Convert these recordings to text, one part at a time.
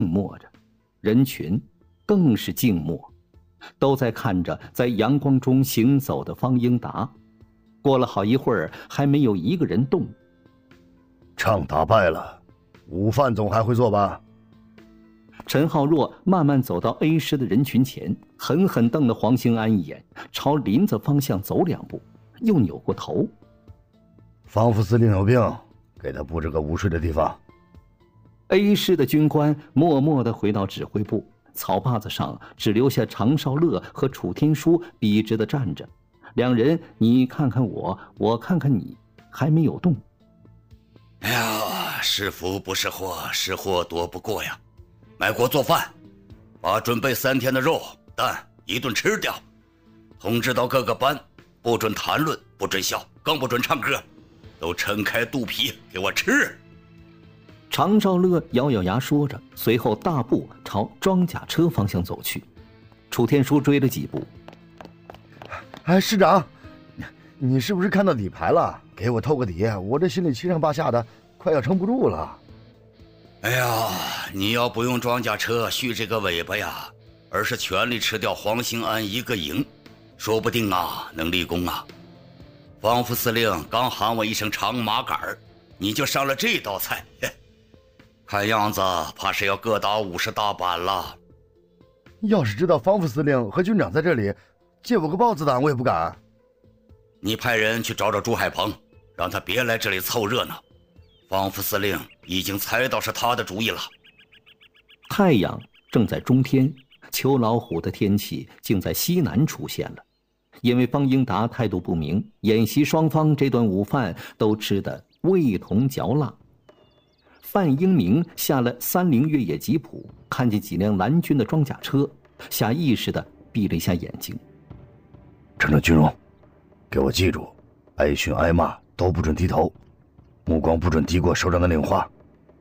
默着，人群更是静默，都在看着在阳光中行走的方英达。过了好一会儿，还没有一个人动。 仗打败了，午饭总还会做吧？ 陈浩若慢慢走到 A 师的人群前，狠狠瞪了黄兴安一眼，朝林子方向走2步，又扭过头。 方副司令有病，给他布置个午睡的地方。 A 师的军官默默地回到指挥部，草坝子上只留下常少乐和楚天舒笔直地站着，两人你看看我，我看看你，还没有动。 哎呀，是福不是祸，是祸躲不过呀。买锅做饭，把准备3天的肉蛋一顿吃掉。通知到各个班，不准谈论，不准笑，更不准唱歌，都撑开肚皮给我吃。 常少乐咬咬牙说着，随后大步朝装甲车方向走去。楚天舒追了几步。 哎，师长，你是不是看到底牌了？给我透个底，我这心里七上八下的，快要撑不住了。 哎呀，你要不用装甲车续这个尾巴呀，而是全力吃掉黄兴安一个营，说不定啊能立功啊。方副司令刚喊我一声长麻杆，你就上了这道菜，看样子怕是要各打50大板了。 要是知道方副司令和军长在这里，借我个豹子胆我也不敢。 你派人去找找朱海鹏，让他别来这里凑热闹。方副司令已经猜到是他的主意了。 太阳正在中天，秋老虎的天气竟在西南出现了。因为方英达态度不明，演习双方这顿午饭都吃得味同嚼蜡。范英明下了30越野吉普，看见几辆蓝军的装甲车，下意识地闭了一下眼睛。 趁着军容，给我记住，挨训挨骂都不准低头，目光不准低过首长的领话。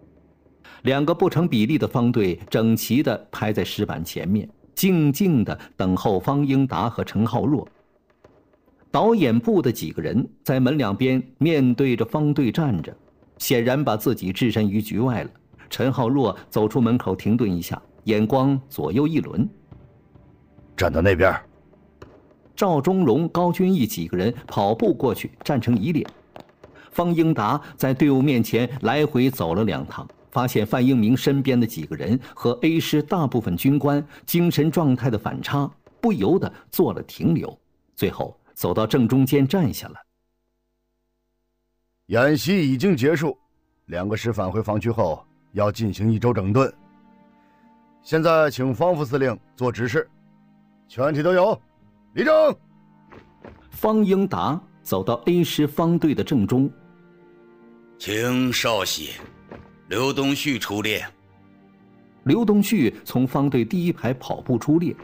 2个不成比例的方队整齐地排在石板前面，静静地等候方英达和陈浩若。导演部的几个人在门两边面对着方队站着，显然把自己置身于局外了。陈浩若走出门口停顿一下，眼光左右一轮。 站到那边。 赵忠荣、高君义几个人跑步过去，站成一列。方英达在队伍面前来回走了2趟，发现范英明身边的几个人和 A 师大部分军官精神状态的反差，不由得做了停留，最后走到正中间站下了。 演习已经结束，2个师返回防区后要进行1周整顿。现在请方副司令做指示，全体都有，立正。 方英达走到 A 师方队的正中。 请少喜，刘东旭出列。 刘东旭从方队第1排跑步出列。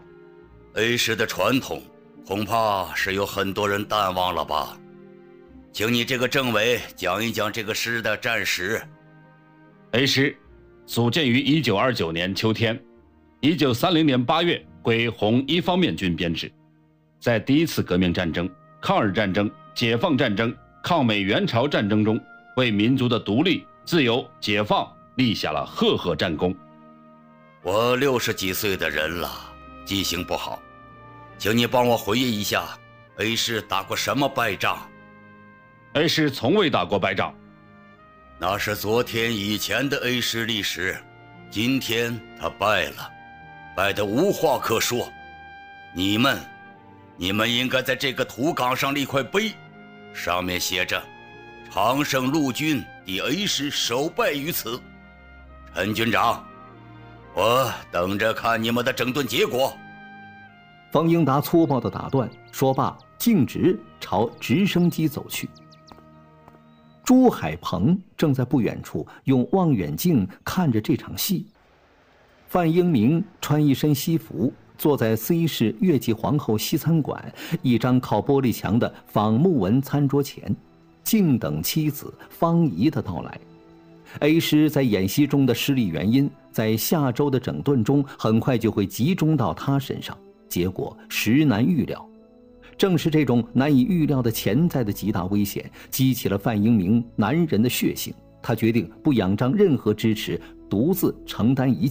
A 师的传统恐怕是有很多人淡忘了吧，请你这个政委讲一讲这个师的战史。 A 师组建于1929年秋天，1930年8月归红一方面军编制，在第1次革命战争、抗日战争、解放战争、抗美援朝战争中，为民族的独立、自由、解放立下了赫赫战功。 我60几岁的人了，记性不好，请你帮我回忆一下 A 师打过什么败仗。 A 师从未打过败仗。 那是昨天以前的 A 师历史，今天他败了，败得无话可说。你们应该在这个土岗上立块碑，上面写着常胜陆军第 A 师首败于此。陈军长，我等着看你们的整顿结果。 方英达粗暴地打断，说罢径直朝直升机走去。朱海鹏正在不远处用望远镜看着这场戏。范英明穿一身西服，坐在 C 市月季皇后西餐馆一张靠玻璃墙的仿木纹餐桌前，静等妻子方怡的到来。A 师在演习中的失利原因，在下周的整顿中很快就会集中到他身上，结果实难预料。正是这种难以预料的潜在的极大危险，激起了范英明男人的血性。他决定不仰仗任何支持，独自承担一切。